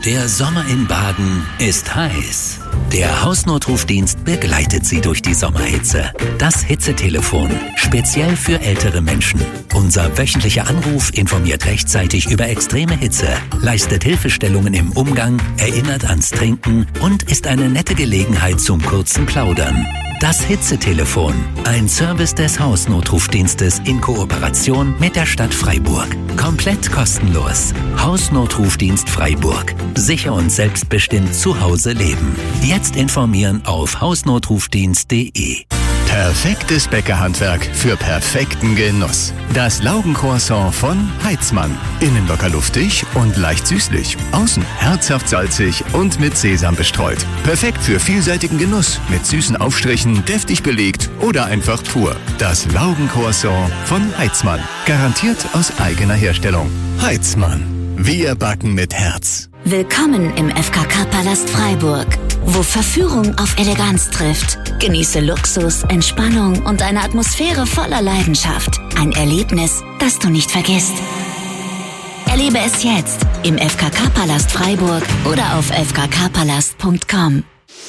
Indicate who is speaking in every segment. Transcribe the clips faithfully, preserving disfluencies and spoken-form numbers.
Speaker 1: Der Sommer in Baden ist heiß. Der Hausnotrufdienst begleitet Sie durch die Sommerhitze. Das Hitzetelefon, speziell für ältere Menschen. Unser wöchentlicher Anruf informiert rechtzeitig über extreme Hitze, leistet Hilfestellungen im Umgang, erinnert ans Trinken und ist eine nette Gelegenheit zum kurzen Plaudern. Das Hitzetelefon, ein Service des Hausnotrufdienstes in Kooperation mit der Stadt Freiburg. Komplett kostenlos. Hausnotrufdienst Freiburg. Sicher und selbstbestimmt zu Hause leben. Jetzt informieren auf hausnotrufdienst punkt de.
Speaker 2: Perfektes Bäckerhandwerk für perfekten Genuss. Das Laugencroissant von Heitzmann. Innen locker luftig und leicht süßlich. Außen herzhaft salzig und mit Sesam bestreut. Perfekt für vielseitigen Genuss. Mit süßen Aufstrichen, deftig belegt oder einfach pur. Das Laugencroissant von Heitzmann. Garantiert aus eigener Herstellung. Heitzmann. Wir backen mit Herz.
Speaker 3: Willkommen im F K K-Palast Freiburg, wo Verführung auf Eleganz trifft. Genieße Luxus, Entspannung und eine Atmosphäre voller Leidenschaft. Ein Erlebnis, das du nicht vergisst. Erlebe es jetzt im F K K-Palast Freiburg oder auf f k k palast punkt com.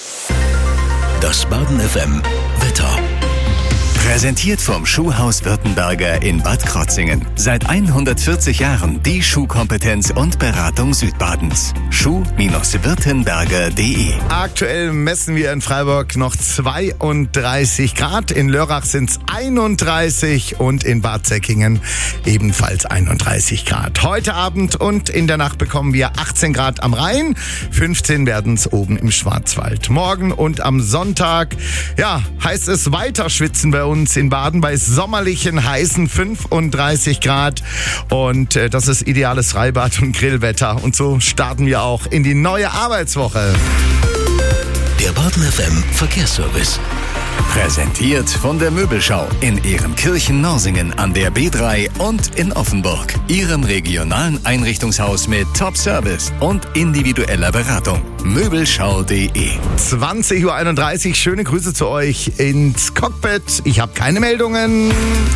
Speaker 1: Das Baden F M Wetter.
Speaker 2: Präsentiert vom Schuhhaus Württemberger in Bad Krotzingen. Seit hundertvierzig Jahren die Schuhkompetenz und Beratung Südbadens. Schuh-württemberger punkt de.
Speaker 4: Aktuell messen wir in Freiburg noch zweiunddreißig Grad. In Lörrach sind es einunddreißig und in Bad Säckingen ebenfalls einunddreißig Grad. Heute Abend und in der Nacht bekommen wir achtzehn Grad am Rhein. fünfzehn werden es oben im Schwarzwald. Morgen und am Sonntag, ja, heißt es weiter schwitzen bei uns in Baden bei sommerlichen, heißen fünfunddreißig Grad. Und äh, das ist ideales Freibad- und Grillwetter. Und so starten wir auch in die neue Arbeitswoche.
Speaker 1: Der Baden F M Verkehrsservice.
Speaker 2: Präsentiert von der Möbelschau in Ehrenkirchen-Norsingen an der B drei und in Offenburg. Ihrem regionalen Einrichtungshaus mit Top-Service und individueller Beratung. Möbelschau punkt de.
Speaker 4: zwanzig Uhr einunddreißig, schöne Grüße zu euch ins Cockpit. Ich habe keine Meldungen.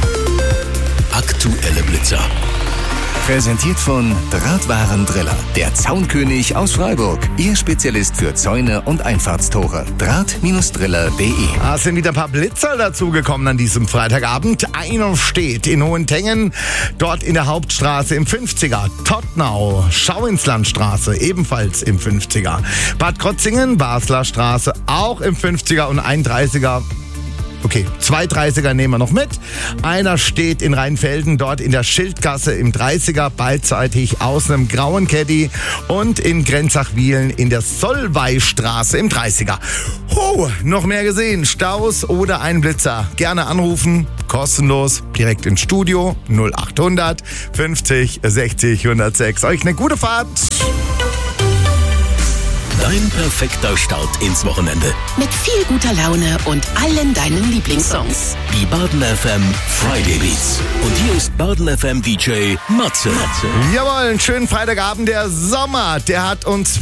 Speaker 1: Aktuelle Blitzer.
Speaker 2: Präsentiert von Drahtwarendriller, der Zaunkönig aus Freiburg. Ihr Spezialist für Zäune und Einfahrtstore. Draht-Driller punkt de.
Speaker 4: Ah, es sind wieder ein paar Blitzer dazugekommen an diesem Freitagabend. Einer steht in Hohentengen, dort in der Hauptstraße im fünfziger. Tottnau, Schauinslandstraße, ebenfalls im fünfziger. Bad Krotzingen, Basler Straße, auch im fünfziger und einunddreißiger. Okay, zwei dreißiger nehmen wir noch mit. Einer steht in Rheinfelden, dort in der Schildgasse im dreißiger, beidseitig aus einem grauen Caddy. Und in Grenzach-Wiehlen in der Solvaystraße im dreißiger. Oh, noch mehr gesehen. Staus oder ein Blitzer. Gerne anrufen, kostenlos, direkt ins Studio. null achthundert fünfzig sechzig hundertsechs. Euch eine gute Fahrt.
Speaker 1: Dein perfekter Start ins Wochenende.
Speaker 5: Mit viel guter Laune und allen deinen Lieblingssongs.
Speaker 1: Die Baden F M Friday Beats. Und hier ist Baden F M D J Matze.
Speaker 4: Jawohl, einen schönen Freitagabend. Der Sommer, der hat uns